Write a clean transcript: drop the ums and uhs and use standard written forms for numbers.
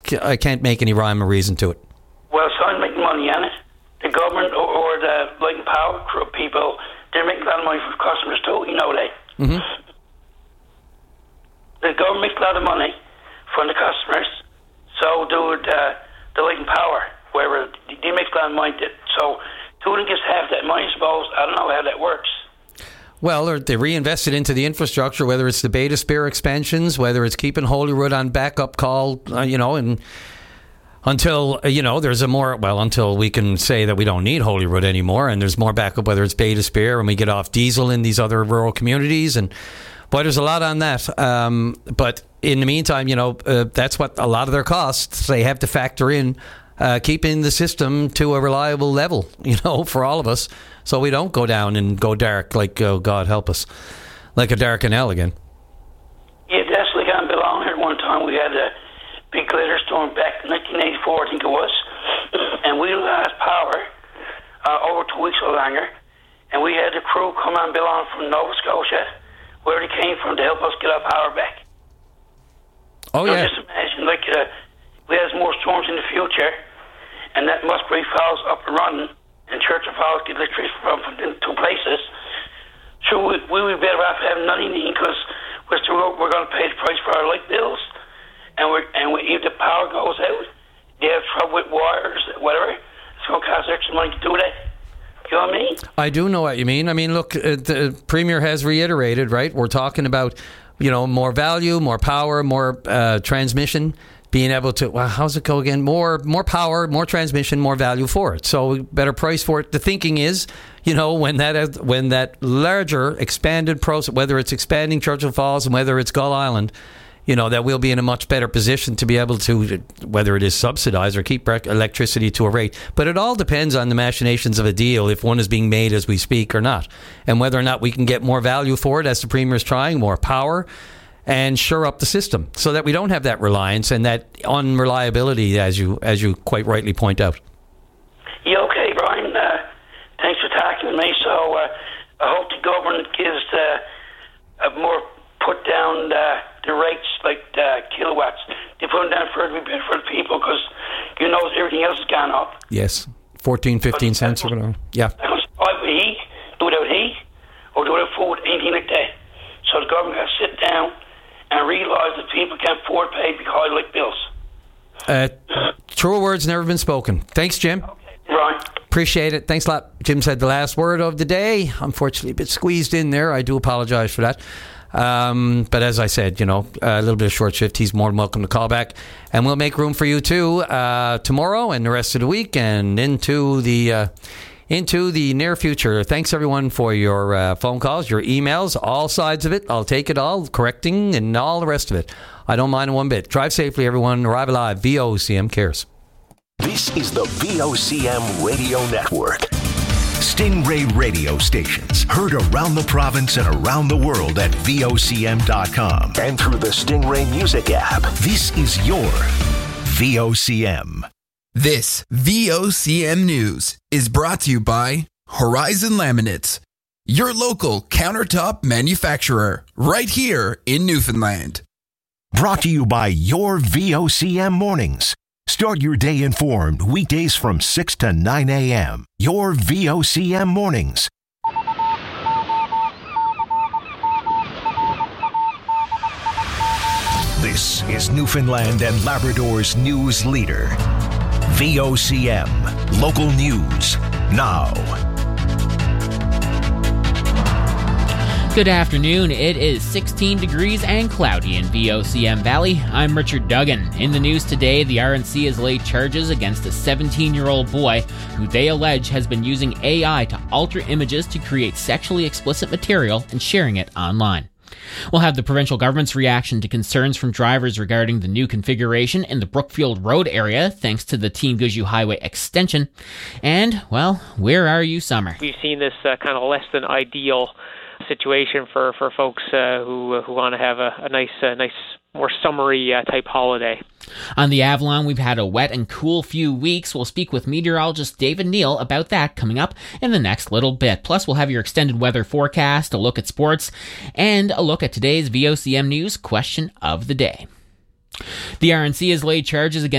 I can't make any rhyme or reason to it. Well, so I'm making money on it. The government or the Light and Power people, they're making a lot of money for customers too, you know that. Mm-hmm. The government makes a lot of money from the customers, so do the Light and Power, wherever they make a lot of money. So two of them gets half that money, I suppose. I don't know how that works. Well, they reinvested into the infrastructure, whether it's the Beta Spear expansions, whether it's keeping Holyrood on backup call, and until, there's until we can say that we don't need Holyrood anymore and there's more backup, whether it's Beta Spear and we get off diesel in these other rural communities. And, boy, there's a lot on that. But in the meantime, that's what a lot of their costs, they have to factor in keeping the system to a reliable level, for all of us. So we don't go down and go dark like, oh, God help us, like a dark canal again. Yeah, that's like on Bill here one time. We had a big glitter storm back in 1984, I think it was. And we lost power over 2 weeks or longer. And we had the crew come on Bill from Nova Scotia, where they came from, to help us get our power back. Oh, yeah. Just imagine, we have more storms in the future, and that Musgrave Falls up and running, and Churchill Falls get electricity from the two places. So we would be better off having nothing, because we're going to pay the price for our light bills, and if the power goes out, they have trouble with wires, whatever. It's going to cost extra money to do that. You know what I mean? I do know what you mean. I mean, look, the Premier has reiterated, right? We're talking about, more value, more power, more transmission. Being able to, how's it go again? More power, more transmission, more value for it. So better price for it. The thinking is, when that larger expanded process, whether it's expanding Churchill Falls and whether it's Gull Island, that we'll be in a much better position to be able to, whether it is subsidize or keep electricity to a rate. But it all depends on the machinations of a deal, if one is being made as we speak or not, and whether or not we can get more value for it, as the Premier is trying, more power, and shore up the system so that we don't have that reliance and that unreliability, as you quite rightly point out. Yeah, okay, Brian. Thanks for talking to me. So I hope the government gives a more put down the rates, like kilowatts. They put them down for it to be better for the people, because everything else has gone up. Yes, 14, 15 cents or whatever. Yeah. Because with heat, do without heat, or do without food, anything like that. So the government has to sit down and realise that people can't afford to pay big high light bills. Truer words never been spoken. Thanks, Jim. Okay, Ryan. Appreciate it. Thanks a lot. Jim said the last word of the day. Unfortunately, a bit squeezed in there. I do apologise for that. But as I said, a little bit of short shift. He's more than welcome to call back. And we'll make room for you too tomorrow and the rest of the week and into the near future. Thanks, everyone, for your phone calls, your emails, all sides of it. I'll take it all, correcting and all the rest of it. I don't mind one bit. Drive safely, everyone. Arrive alive. VOCM cares. This is the VOCM Radio Network. Stingray radio stations heard around the province and around the world at VOCM.com and through the Stingray Music app. This is your VOCM. This VOCM News is brought to you by Horizon Laminates, your local countertop manufacturer right here in Newfoundland. Brought to you by your VOCM Mornings. Start your day informed weekdays from 6 to 9 a.m. Your VOCM Mornings. This is Newfoundland and Labrador's news leader. VOCM. Local news. Now. Good afternoon. It is 16 degrees and cloudy in VOCM Valley. I'm Richard Duggan. In the news today, the RNC has laid charges against a 17-year-old boy who they allege has been using AI to alter images to create sexually explicit material and sharing it online. We'll have the provincial government's reaction to concerns from drivers regarding the new configuration in the Brookfield Road area, thanks to the Team Gushue Highway extension. And, well, where are you, Summer? We've seen this kind of less than ideal situation for folks who want to have a nice, more summery type holiday. On the Avalon, we've had a wet and cool few weeks. We'll speak with meteorologist David Neal about that coming up in the next little bit. Plus, we'll have your extended weather forecast, a look at sports, and a look at today's VOCM News question of the day. The RNC has laid charges against